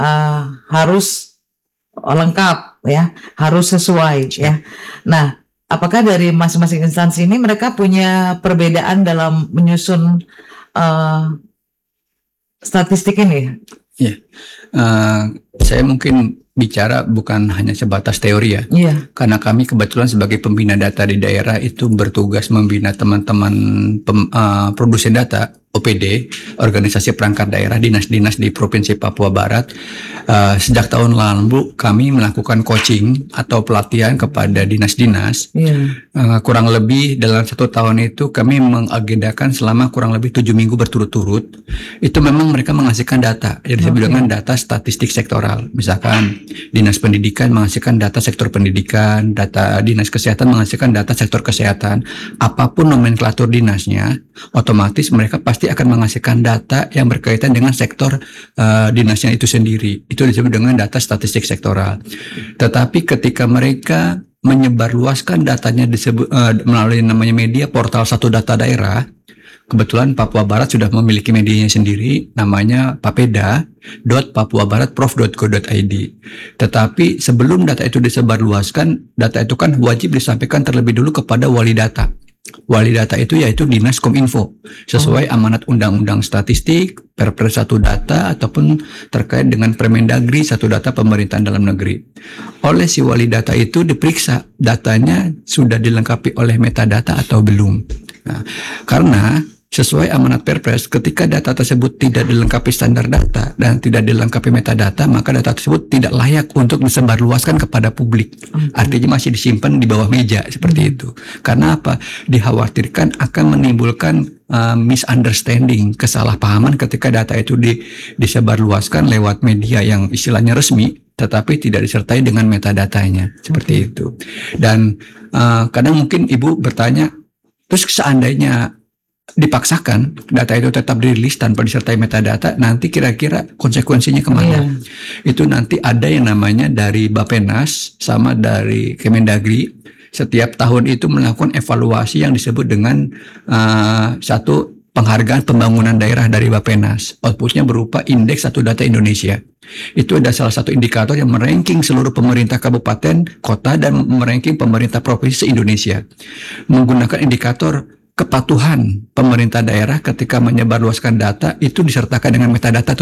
harus lengkap ya, harus sesuai ya. Nah, apakah dari masing-masing instansi ini mereka punya perbedaan dalam menyusun statistik ini? Ya, saya mungkin bicara bukan hanya sebatas teori ya, karena kami kebetulan sebagai pembina data di daerah itu bertugas membina teman-teman produsen data OPD, organisasi perangkat daerah dinas-dinas di Provinsi Papua Barat. Sejak tahun lalu kami melakukan coaching atau pelatihan kepada dinas-dinas. Kurang lebih dalam 1 tahun itu kami mengagendakan selama kurang lebih 7 minggu berturut-turut. Itu memang mereka menghasilkan data yang disebut dengan data statistik sektoral. Misalkan dinas pendidikan menghasilkan data sektor pendidikan, data dinas kesehatan menghasilkan data sektor kesehatan. Apapun nomenklatur dinasnya, otomatis mereka pasti akan menghasilkan data yang berkaitan dengan sektor dinasnya itu sendiri. Itu disebut dengan data statistik sektoral. Tetapi ketika mereka menyebarluaskan datanya melalui namanya media portal Satu Data Daerah, kebetulan Papua Barat sudah memiliki medianya sendiri, namanya papeda.papuabarat.prof.go.id. Tetapi sebelum data itu disebarluaskan, data itu kan wajib disampaikan terlebih dulu kepada wali data. Wali data itu yaitu Dinas Kominfo, sesuai amanat Undang-Undang Statistik, Perpres 1 Data, ataupun terkait dengan Permendagri 1 Data Pemerintahan Dalam Negeri. Oleh si wali data itu diperiksa datanya sudah dilengkapi oleh metadata atau belum. Nah, karena sesuai amanat Perpres, ketika data tersebut tidak dilengkapi standar data dan tidak dilengkapi metadata, maka data tersebut tidak layak untuk disebarluaskan kepada publik. Artinya masih disimpan di bawah meja seperti itu. Karena apa? Dikhawatirkan akan menimbulkan misunderstanding, kesalahpahaman ketika data itu disebarluaskan lewat media yang istilahnya resmi, tetapi tidak disertai dengan metadatanya seperti itu. Dan kadang mungkin Ibu bertanya, terus seandainya dipaksakan data itu tetap dirilis tanpa disertai metadata, nanti kira-kira konsekuensinya kemana? Itu nanti ada yang namanya dari Bappenas sama dari Kemendagri, setiap tahun itu melakukan evaluasi yang disebut dengan satu penghargaan pembangunan daerah dari Bappenas. Outputnya berupa indeks Satu Data Indonesia. Itu ada salah satu indikator yang meranking seluruh pemerintah kabupaten, kota, dan meranking pemerintah provinsi Indonesia. Menggunakan indikator kepatuhan pemerintah daerah ketika menyebarluaskan data itu disertakan dengan metadata